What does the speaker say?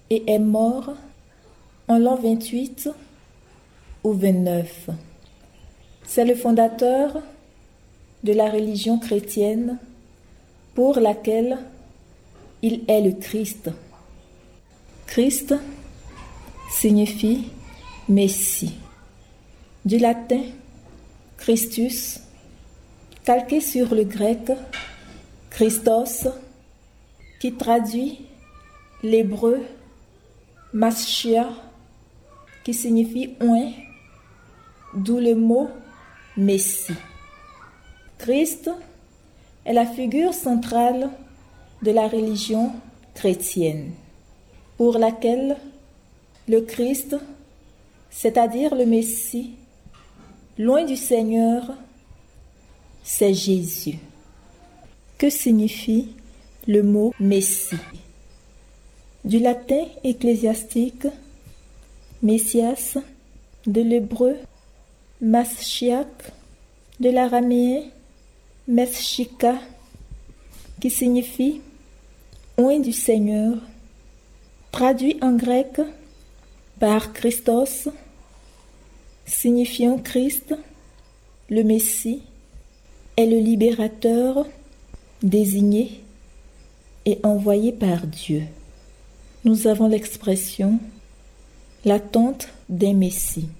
et est mort en l'an 28 ou 29. C'est le fondateur de la religion chrétienne pour laquelle il est le Christ. Christ signifie Messie. Du latin Christus, calqué sur le grec Christos, qui traduit l'hébreu Mashiach, qui signifie oint, d'où le mot Messie. Christ est la figure centrale de la religion chrétienne, pour laquelle le Christ, c'est-à-dire le Messie, loin du Seigneur, c'est Jésus. Que signifie le mot Messie? Du latin ecclésiastique, Messias, de l'hébreu Mashiach, de l'araméen Meschika, qui signifie oint du Seigneur, traduit en grec par Christos, signifiant Christ, le Messie, est le libérateur désigné et envoyé par Dieu. Nous avons l'expression l'attente d'un Messie.